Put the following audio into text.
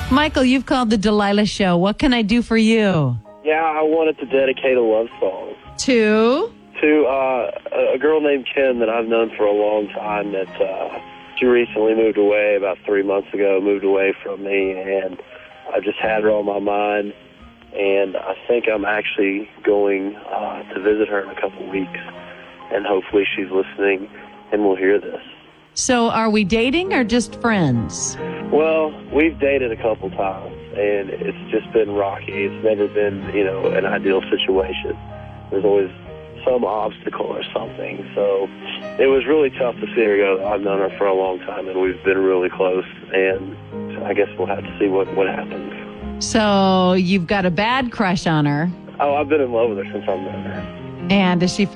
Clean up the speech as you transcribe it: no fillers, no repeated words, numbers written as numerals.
Michael, you've called the Delilah Show. What can I do for you? Yeah, I wanted to dedicate a love song To a girl named Kim that I've known for a long time. That she recently moved away about 3 months ago. Moved away from me, and I've just had her on my mind. And I think I'm actually going to visit her in a couple weeks, and hopefully she's listening and will hear this. So are we dating or just friends? Well, we've dated a couple times, and it's just been rocky. It's never been, an ideal situation. There's always some obstacle or something. So it was really tough to see her go. I've known her for a long time, and we've been really close, and I guess we'll have to see what happens. So you've got a bad crush on her. Oh, I've been in love with her since I've known her. And does she